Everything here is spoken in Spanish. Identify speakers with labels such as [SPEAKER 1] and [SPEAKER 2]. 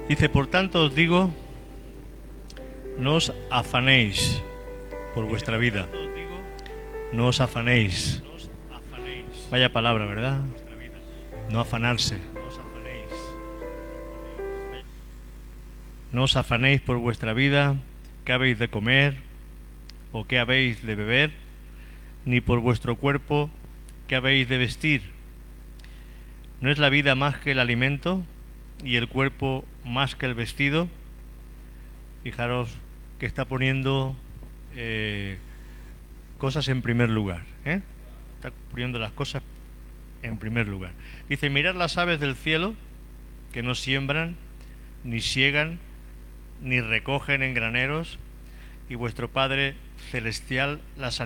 [SPEAKER 1] Dice, por tanto os digo, no os afanéis por vuestra vida. No os afanéis. Vaya palabra, ¿verdad? No afanarse. No os afanéis por vuestra vida, qué habéis de comer o qué habéis de beber, ni por vuestro cuerpo, qué habéis de vestir. ¿No es la vida más que el alimento y el cuerpo más que el vestido? Fijaros que está poniendo cosas en primer lugar, ¿eh? Está poniendo las cosas en primer lugar. Dice, mirad las aves del cielo, que no siembran, ni siegan, ni recogen en graneros, y vuestro Padre Celestial las